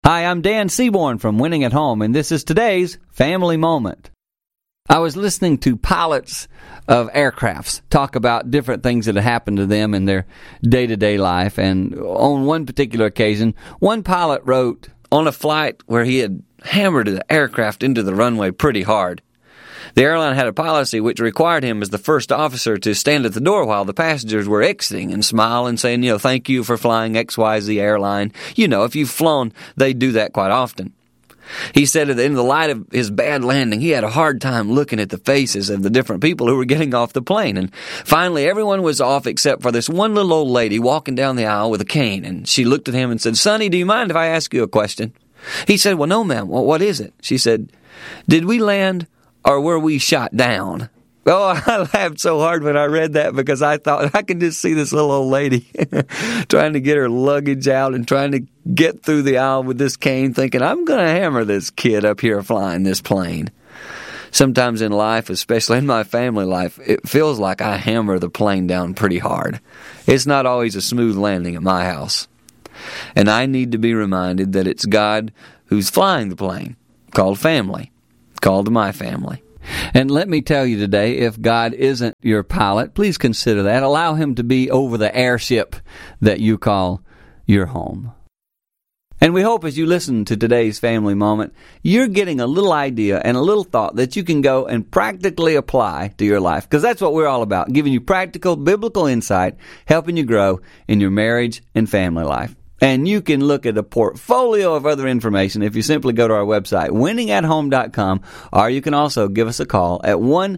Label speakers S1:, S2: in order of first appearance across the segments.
S1: Hi, I'm Dan Seaborn from Winning at Home, and this is today's Family Moment. I was listening to pilots of aircrafts talk about different things that had happened to them in their day-to-day life, and on one particular occasion, one pilot wrote on a flight where he had hammered the aircraft into the runway pretty hard. The airline had a policy which required him as the first officer to stand at the door while the passengers were exiting and smile and saying, thank you for flying XYZ airline. If you've flown, they do that quite often. He said that in the light of his bad landing, he had a hard time looking at the faces of the different people who were getting off the plane. And finally, everyone was off except for this one little old lady walking down the aisle with a cane. And she looked at him and said, "Sonny, do you mind if I ask you a question?" He said, "Well, no, ma'am. Well, what is it?" She said, "Did we land or were we shot down?" Oh, I laughed so hard when I read that because I thought I could just see this little old lady trying to get her luggage out and trying to get through the aisle with this cane, thinking, I'm going to hammer this kid up here flying this plane. Sometimes in life, especially in my family life, it feels like I hammer the plane down pretty hard. It's not always a smooth landing at my house. And I need to be reminded that it's God who's flying the plane, called family, called my family. And let me tell you today, if God isn't your pilot, please consider that. Allow Him to be over the airship that you call your home. And we hope as you listen to today's Family Moment, you're getting a little idea and a little thought that you can go and practically apply to your life. Because that's what we're all about, giving you practical, biblical insight, helping you grow in your marriage and family life. And you can look at a portfolio of other information if you simply go to our website, winningathome.com, or you can also give us a call at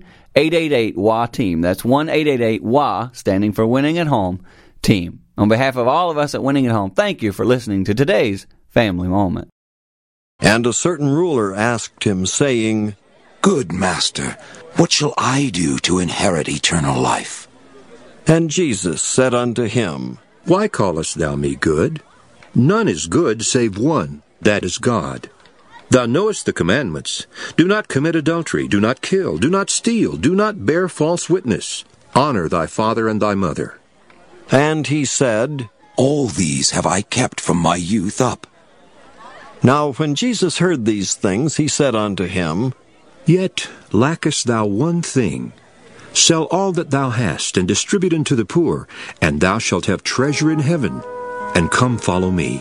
S1: 1-888-WA-TEAM. That's 1-888-WA, standing for Winning at Home, Team. On behalf of all of us at Winning at Home, thank you for listening to today's Family Moment.
S2: And a certain ruler asked him, saying,
S3: Good master, what shall I do to inherit eternal life?
S2: And Jesus said unto him,
S4: Why callest thou me good? None is good save one, that is God. Thou knowest the commandments. Do not commit adultery, do not kill, do not steal, do not bear false witness. Honor thy father and thy mother.
S2: And he said,
S3: All these have I kept from my youth up.
S2: Now when Jesus heard these things, he said unto him,
S4: Yet lackest thou one thing. Sell all that thou hast, and distribute unto the poor, and thou shalt have treasure in heaven. And come follow me.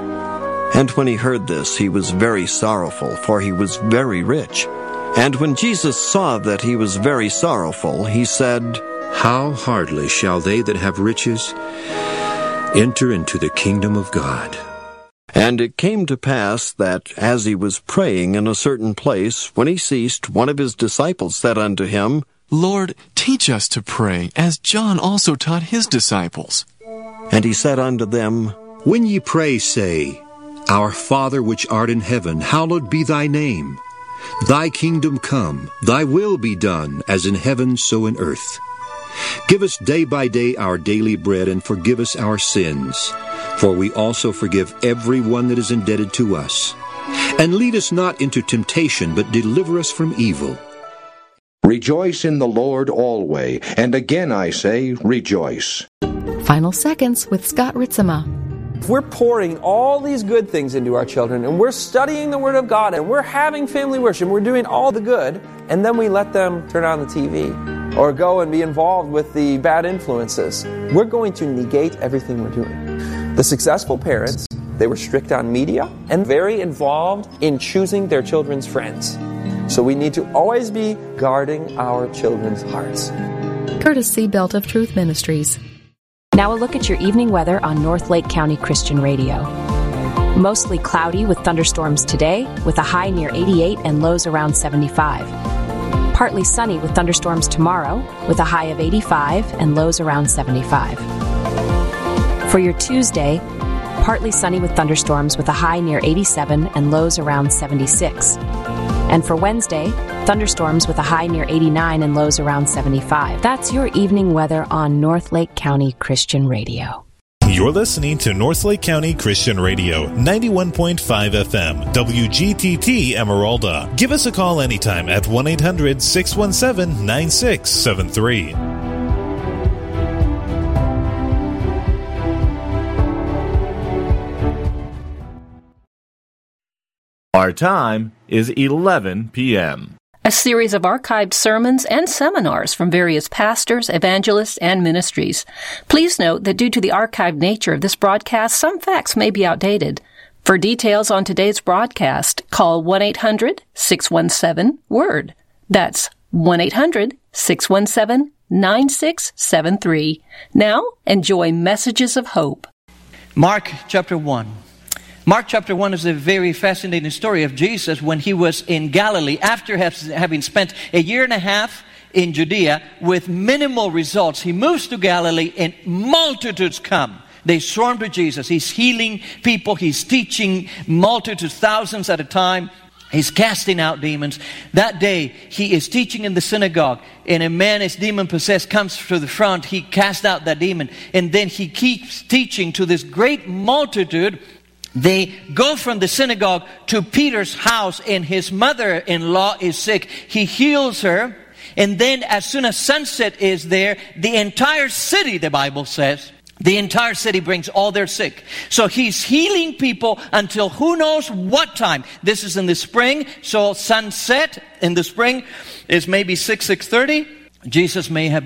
S2: And when he heard this, he was very sorrowful, for he was very rich. And when Jesus saw that he was very sorrowful, he said,
S4: How hardly shall they that have riches enter into the kingdom of God.
S2: And it came to pass that, as he was praying in a certain place, when he ceased, one of his disciples said unto him,
S5: Lord, teach us to pray, as John also taught his disciples.
S2: And he said unto them,
S4: When ye pray, say, Our Father which art in heaven, hallowed be thy name. Thy kingdom come, thy will be done, as in heaven so in earth. Give us day by day our daily bread, and forgive us our sins, for we also forgive every one that is indebted to us. And lead us not into temptation, but deliver us from evil.
S6: Rejoice in the Lord always, and again I say, rejoice.
S7: Final Seconds with Scott Ritzema.
S8: If we're pouring all these good things into our children, and we're studying the Word of God, and we're having family worship, and we're doing all the good, and then we let them turn on the TV, or go and be involved with the bad influences, we're going to negate everything we're doing. The successful parents, they were strict on media, and very involved in choosing their children's friends. So we need to always be guarding our children's hearts.
S7: Courtesy Belt of Truth Ministries.
S9: Now a look at your evening weather on North Lake County Christian Radio. Mostly cloudy with thunderstorms today, with a high near 88 and lows around 75. Partly sunny with thunderstorms tomorrow, with a high of 85 and lows around 75. For your Tuesday, partly sunny with thunderstorms with a high near 87 and lows around 76. And for Wednesday, thunderstorms with a high near 89 and lows around 75. That's your evening weather on North Lake County Christian Radio.
S10: You're listening to North Lake County Christian Radio, 91.5 FM, WGTT Emeralda. Give us a call anytime at 1-800-617-9673.
S11: Our time is 11 p.m.
S12: A series of archived sermons and seminars from various pastors, evangelists, and ministries. Please note that due to the archived nature of this broadcast, some facts may be outdated. For details on today's broadcast, call 1-800-617-WORD. That's 1-800-617-9673. Now, enjoy Messages of Hope.
S13: Mark chapter 1. Mark chapter 1 is a very fascinating story of Jesus when he was in Galilee after having spent a year and a half in Judea with minimal results. He moves to Galilee and multitudes come. They swarm to Jesus. He's healing people. He's teaching multitudes, thousands at a time. He's casting out demons. That day, he is teaching in the synagogue, and a man is demon-possessed, comes to the front. He casts out that demon, and then he keeps teaching to this great multitude. They go from the synagogue to Peter's house, and his mother-in-law is sick. He heals her, and then as soon as sunset is there, the entire city, the Bible says, the entire city brings all their sick. So he's healing people until who knows what time. This is in the spring, so sunset in the spring is maybe 6:30. Jesus may have